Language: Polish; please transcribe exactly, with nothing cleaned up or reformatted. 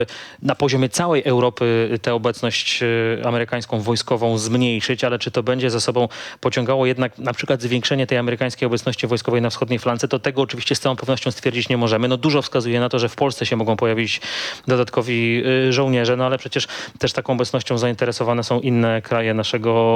na poziomie całej Europy tę obecność amerykańską wojskową zmniejszyć, ale czy to będzie za sobą pociągało jednak na przykład zwiększenie tej amerykańskiej obecności wojskowej na wschodniej flance, to tego oczywiście z całą pewnością stwierdzić nie możemy. No dużo wskazuje na to, że w Polsce się mogą pojawić dodatkowi żołnierze, no ale przecież też taką obecnością zainteresowane są inne kraje naszego